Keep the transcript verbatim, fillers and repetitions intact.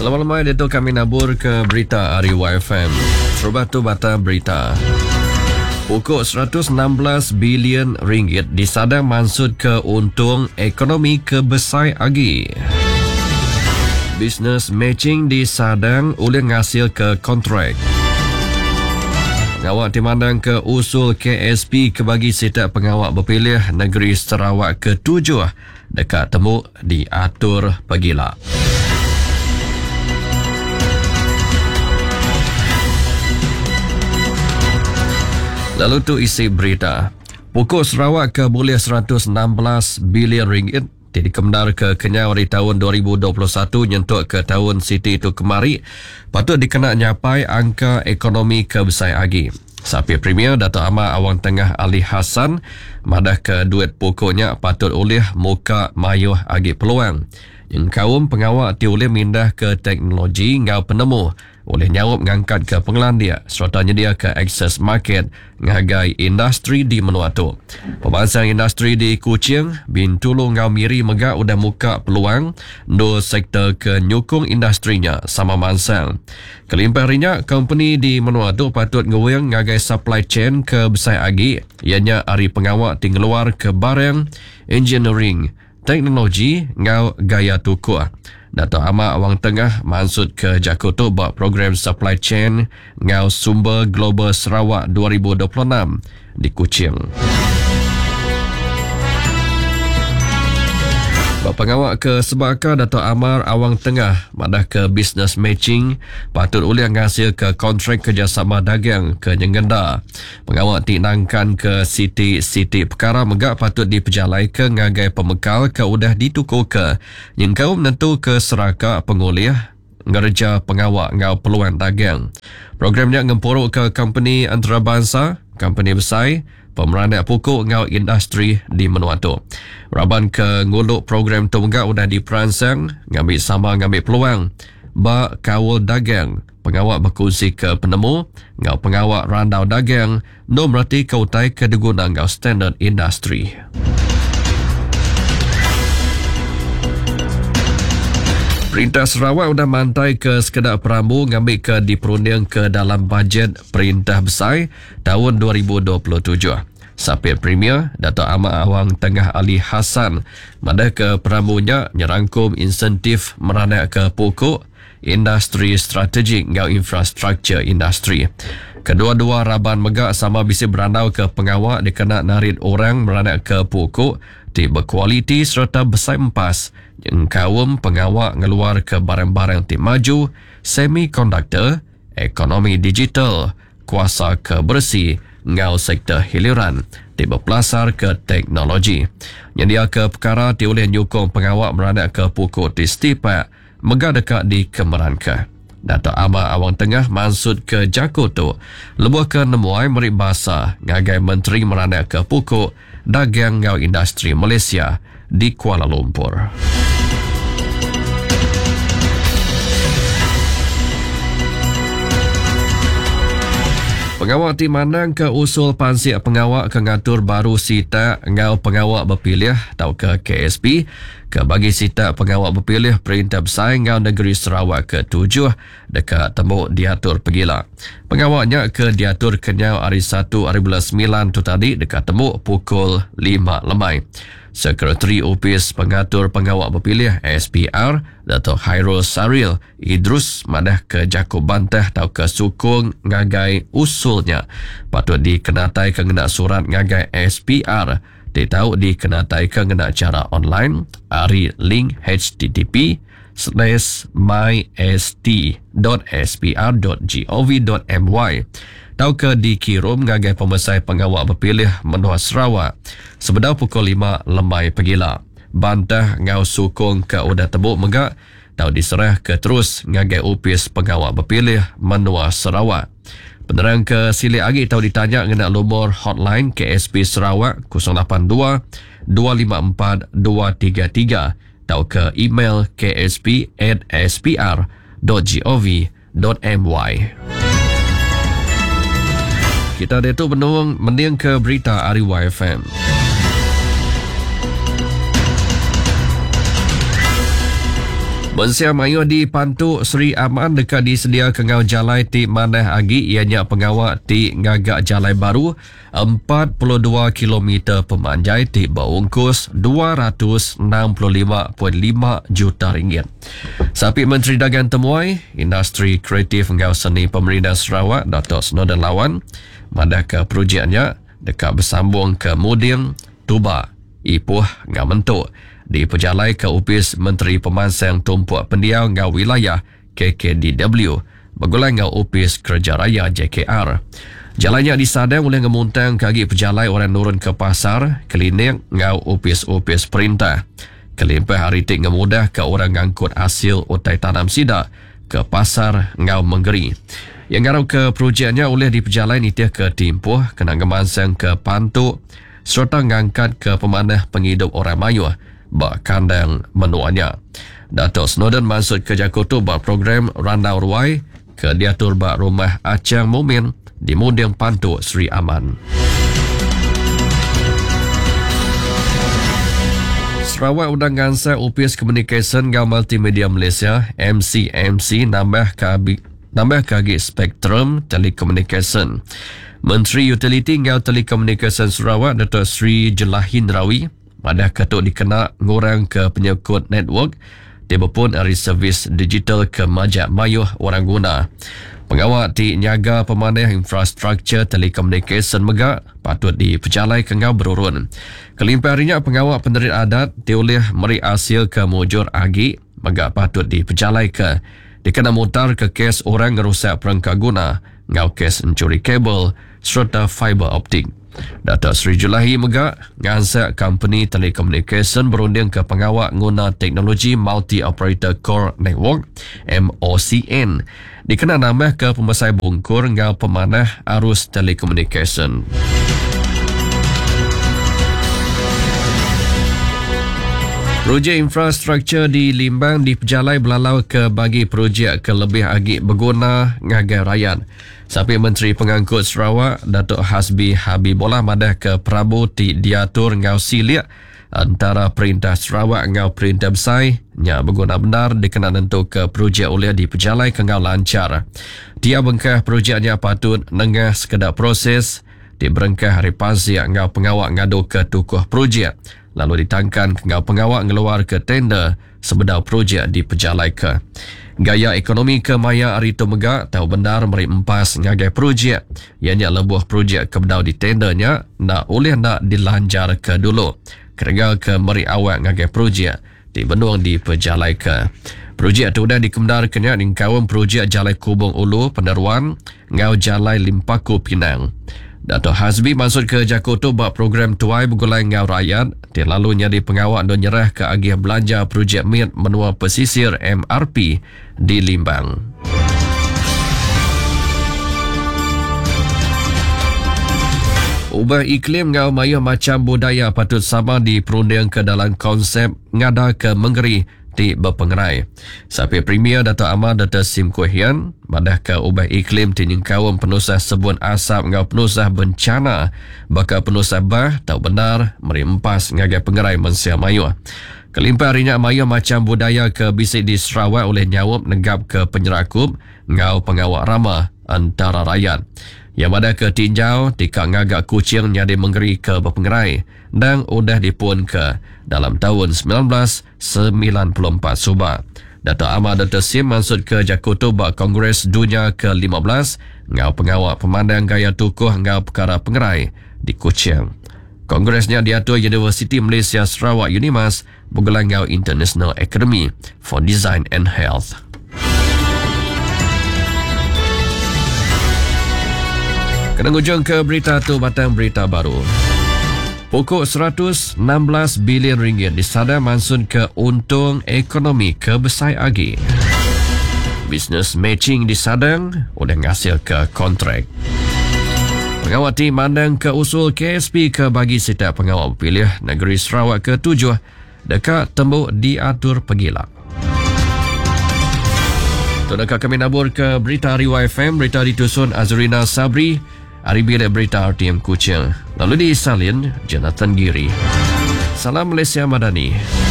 Selamat malam, itu kami nabur ke berita Ari Y F M. Terbatu bata berita. Pokok seratus enam belas bilion ringgit disadang mansut ke untung ekonomi kebesar agi. Business matching disadang oleh ngasil ke kontrak. Pengawak dimandang ke usul K S P kebagi setiap pengawak berpilih negeri Sarawak ketujuh dekat temu diatur pegila. Lalu tu isi berita. Pokok Sarawak ke boleh seratus enam belas bilion ringgit dikemdar ke kenyau di tahun dua ribu dua puluh satu nyentuk ke tahun Siti itu kemari patut dikena nyapai angka ekonomi kebesar agi. Sapi Premier Dato' Amar Awang Tengah Ali Hassan madah ke duit pokoknya patut oleh muka mayuh agi peluang. Yang kaum pengawak ti oleh mindah ke teknologi ngau penemu oleh nyawap ngangkat ke pengelandia serta nyedia ke akses market ngagai industri di menua tu. Pembahasan industri di Kuching, Bintulu ngau miri megak udah muka peluang do sektor ke nyukung industrinya sama mansang. Kelimpah rinya, company di menua tu patut ngeweng ngagai supply chain ke besar agi, ianya ari pengawak tinggeluar ke barang, engineering, teknologi ngau gaya tukar. Dato' Amar Awang Tengah maksud ke Jakarta buat program supply chain ngau sumber global Sarawak dua ribu dua puluh enam di Kuching. Pengawak ke Sebaka Dato' Amar Awang Tengah madah ke business matching patut oleh ngasil ke kontrak kerjasama dagang ke Nyengenda. Pengawak tinangkan ke siti-siti perkara megak patut diperjalai ke ngagai pemekal ke udah ditukur ke yang kau menentu ke seraka pengoleh ngerja pengawak ngau peluang dagang. Programnya ngempuruk ke company antarabangsa, company besar, pemeranak pokok ngau industri di menua tu. Raban ke nguluk program tu megak udah diperansang, ngambil sama ngambil peluang. Ba kawal dagang, pengawak berkongsi ke penemu, ngau pengawak randau dagang, no merati kautai ke diguna ngau standard industri. Perintah Sarawak sudah mantai ke sekedar perambu ngambil ke diperunding ke dalam bajet Perintah Besar tahun dua ribu dua puluh tujuh. Sapi Premier Dato' Amar Awang Tengah Ali Hassan madah ke perambunya nyerangkum insentif meranak ke pokok industri strategik ngau infrastruktur industri. Kedua-dua raban megak sama bisa berandau ke pengawak dikena narit orang meranak ke pokok di berkualiti serta besar empas yang kaum pengawak ngeluar ke barang-barang ti maju, semikonduktor, ekonomi digital, kuasa ke bersih, ngau sektor hiliran, ti berpelasar ke teknologi. Yang dia ke perkara ti oleh nyukung pengawak beranak ke pokok ti setipak, megak dekat di Kemeranka. Dato' Amar Awang Tengah maksud ke Jakarta, lebuh ke nemuai merik bahasa ngagai Menteri meranak ke pokok dagang ngau industri Malaysia di Kuala Lumpur. Pengawak ti mandang ke usul pansik pengawak ke ngatur baru sita ngau pengawak berpilih atau ke K S P ke bagi sita pengawak berpilih Perintah Besar ngau negeri Sarawak ketujuh dekat temu diatur pegila. Pengawaknya ke diatur kenyau hari satu hari bulan sembilan tu tadi dekat temu pukul lima lemai. Sekretari Opis Pengatur Pengawak Berpilih S P R Dato' Hairul Saril Idrus madah ke Jakub bantah atau ke sukung ngagai usulnya patut dikenatai kengena surat ngagai S P R ditahu dikenatai kengena cara online ari link h t t p slash myst dot s p r dot gov dot m y tau ke dikirim ngagai pemesai pengawak berpilih menua Sarawak sebedau pukul lima lemai pegila. Bantah ngau sukung ke udah tebuk megak tau diserah ke terus ngagai Opis Pengawak Berpilih menua Sarawak. Penerang ke silik agi tau ditanya ngena nombor hotline K S P Sarawak kosong lapan dua dua lima empat dua tiga tiga tau ke email k s p at s p r dot gov dot m y. Kita ada tu penuang mending ke berita Ari Y F M. Mensia mayu di Pantuk Seri Aman dekat disedia kengau jalai ti maneh agi ianya pengawak ti ngagak jalai baru empat puluh dua kilometer pemanjai ti berungkus dua ratus enam puluh lima perpuluhan lima juta ringgit. Sapi Menteri Dagang Temuai, Industri Kreatif ngau Seni Pemerintah Sarawak Dato' Snowden Lawan madah ke projeknya dekat bersambung ke Muding, Tuba, Ipoh ngau Mentuk di pejalai ke Upis Menteri Pemansang Tumpuak Pendiau ngau wilayah K K D W bergulai ngau Upis Kerja Raya J K R. Jalannya disadang oleh ngemuntang kagi pejalai orang nurun ke pasar, klinik ngau Upis-Upis Perintah. Kelimpah haritik ngemudah ke orang ngangkut hasil utai tanam sidak ke pasar ngau Menggeri. Yang ngarau ke projeknya oleh di pejalai nitiah ke Timpuh, kena ngemansang ke Pantuk, serta ngangkat ke pemanah penghidup orang Melayu bak kandang menuanya. Dato' Snowden masuk ke Jakarta bak program Randau Ruai ke diatur bak rumah Acang Mumin di Muding Pantuk Seri Aman. Sarawak Undang Gansa Upis Communication ngau Multimedia Malaysia M C M C nambah kagi nambah kagi spektrum telekomunikasi. Menteri Utiliti ngau Telekomunikasi Sarawak Dato' Sri Jelahin Rawi madah ketuk dikena ngurang ke penyekut network tiba pun dari servis digital ke majak mayuh orang guna. Pengawak di nyaga pemanah infrastruktur telekomunikasi megak patut dipejalai ke ngau berurun. Kelimpah harinya pengawak penerit adat dioleh meri hasil ke mujur agi megak patut dipejalai ke dikena mutar ke kes orang ngerusak perangkat guna ngau kes mencuri kabel serta fiber optik. Dato' Sri Julahi megak ngansak company telekomunikasi berunding ke pengawak guna teknologi Multi Operator Core Network M O C N dikena nambah ke pemesai bungkur ngau pemanah arus telekomunikasi. Projek infrastruktur di Limbang dipejalai belalau ke bagi projek ke lebih agi berguna ngagai rakyat. Sapi Menteri Pengangkut Sarawak Dato' Hasbi Habibullah madah ke Prabu ti diatur ngau silik antara Perintah Sarawak ngau Perintah Besai nya berguna benar dikena nentu ke projek oleh dipejalai ke ngau lancar. Dia bengkah projeknya patut nengah sekedar proses di berengkah hari pasiak ngau pengawak ngadu ke tukuh projek lalu ditangkan ke ngau pengawak ngeluar ke tender sebedau projek dipejalai ke. Gaya ekonomi ke maya hari itu megak tahu benar meri empas ngagai projek ianya lebuh projek ke bedau di tendernya nak oleh nak dilanjar ke dulu kerja ke meri awak ngagai projek di benung dipejalai ke. Projek tu dah dikemdar kena dingkawam projek Jalai Kubung Ulu Penderuan ngau Jalai Limpaku Pinang. Dato' Hasbi masuk ke Jakarta buat program tuai bergulai ngau rakyat. Dia lalu nyari pengawak dan nyerah ke agih belanja projek mit menua pesisir M R P di Limbang. Ubah iklim ngau mayuh macam budaya patut sama diperunding ke dalam konsep ngada ke Menggeri di berpengerai. Sapi Premier Dato' Ahmad Dato' Sim Kuhian madah ke ubah iklim tinyengkawam penusah sebun asap ngau penusah bencana bakal penusah bah tahu benar meri empas ngagai pengerai mensia mayuh. Kelimpah harinya mayuh macam budaya ke bisik di Sarawak oleh nyawup negap ke penyerakup ngau pengawak ramah antara rakyat. Yang madah ke tinjau tika ngagak kucing nyadi Menggeri ke berpengerai dan udah dipun ke dalam tahun sembilan belas sembilan puluh empat subak. Dato' Ahmad Dato' Sim masuk ke Jakarta bak Kongres Dunia ke lima belas ngau pengawak pemandang gaya tukuh ngau perkara pengerai di Kuching. Kongresnya diatur Universiti Malaysia Sarawak Unimas bergelar ngau International Academy for Design and Health. Kena hujung ke berita tu batang berita baru. Pokok seratus enam belas bilion ringgit disadar mansun ke untung ekonomi ke Besai Agi. Business matching disadang oleh ngasil ke kontrak. Pengawati mandang ke usul K S P ke bagi setiap pengawal pilih negeri Sarawak ke tujuh dekat tembuk diatur pegilak. Terdekak kami nabur ke berita Riwai F M, berita ditusun Azrina Sabri, hari bilik berita R T M Kuching. Lalu disalin Jonathan Giri. Salam Malaysia Madani.